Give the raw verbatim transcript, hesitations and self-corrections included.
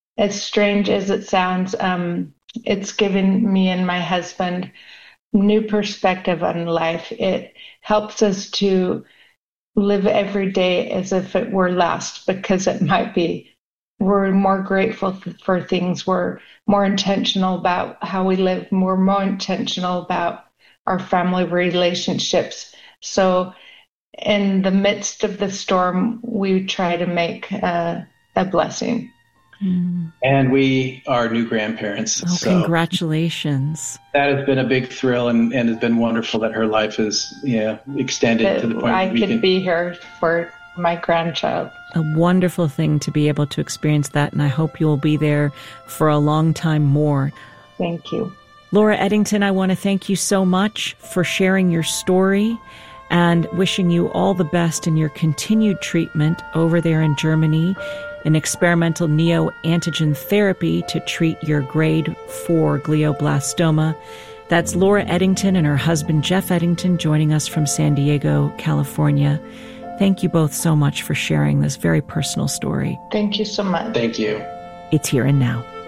as strange as it sounds, um, it's given me and my husband new perspective on life. It helps us to live every day as if it were last, because it might be. We're more grateful for things. We're more intentional about how we live. We're more intentional about our family relationships. So in the midst of the storm, we try to make uh, a blessing. Mm. And we are new grandparents. Oh, so congratulations. That has been a big thrill, and, and it's been wonderful that her life is yeah, extended that to the point I that we could can be here for my grandchild. A wonderful thing to be able to experience that, and I hope you'll be there for a long time more. Thank you. Laura Eddington, I want to thank you so much for sharing your story and wishing you all the best in your continued treatment over there in Germany, an experimental neoantigen therapy to treat your grade four glioblastoma. That's Laura Eddington and her husband, Jeff Eddington, joining us from San Diego, California. Thank you both so much for sharing this very personal story. Thank you so much. Thank you. It's Here and Now.